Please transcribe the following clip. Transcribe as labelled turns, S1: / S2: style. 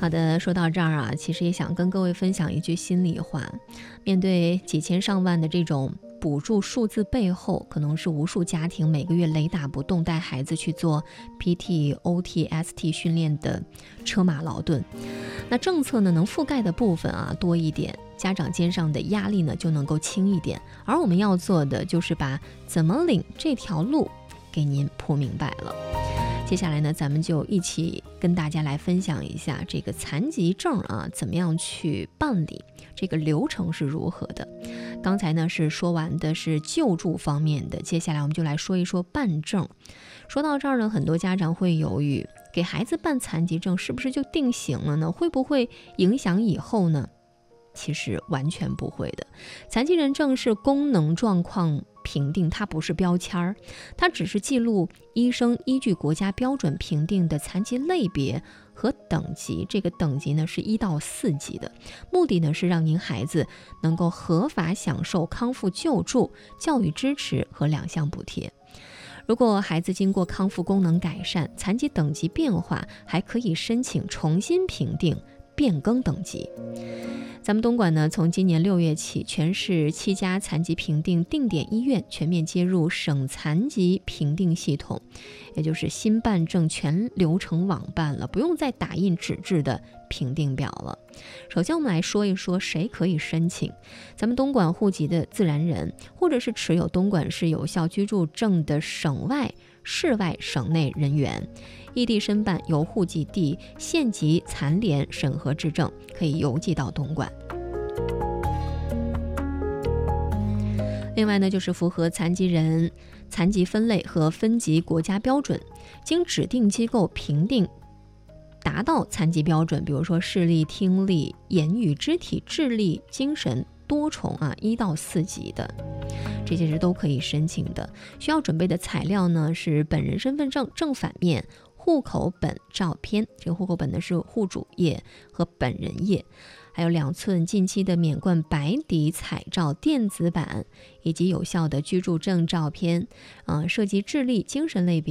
S1: 好的，说到这儿啊，其实也想跟各位分享一句心里话。面对几千上万的这种补助数字背后，可能是无数家庭每个月雷打不动带孩子去做 PT、OT、ST 训练的车马劳顿。那政策呢能覆盖的部分啊多一点，家长肩上的压力呢就能够轻一点。而我们要做的就是把怎么领这条路给您铺明白了。接下来呢，咱们就一起跟大家来分享一下这个残疾证啊，怎么样去办理，这个流程是如何的。刚才呢是说完的是救助方面的，接下来我们就来说一说办证。说到这儿呢，很多家长会犹豫，给孩子办残疾证是不是就定型了呢？会不会影响以后呢？其实完全不会的。残疾人证是功能状况评定，它不是标签儿，它只是记录医生依据国家标准评定的残疾类别和等级，这个等级呢是1到4级的，目的呢是让您孩子能够合法享受康复救助、教育支持和2项补贴。如果孩子经过康复功能改善、残疾等级变化，还可以申请重新评定、变更等级。咱们东莞呢，从今年6月起，全市7家残疾评定定点医院全面接入省残疾评定系统，也就是新办证全流程网办了，不用再打印纸质的评定表了。首先我们来说一说谁可以申请。咱们东莞户籍的自然人，或者是持有东莞市有效居住证的省外、市外、省内人员，异地申办由户籍地县级残联审核制证，可以邮寄到东莞。另外呢，就是符合残疾人残疾分类和分级国家标准，经指定机构评定达到残疾标准，比如说视力、听力、言语、肢体、智力、精神多重1到4级的，这些是都可以申请的。需要准备的材料呢是本人身份证正反面、户口本照片，这个户口本呢是户主页和本人页，还有2寸近期的免冠白底彩照电子版，以及有效的居住证照片。涉及智力、精神类别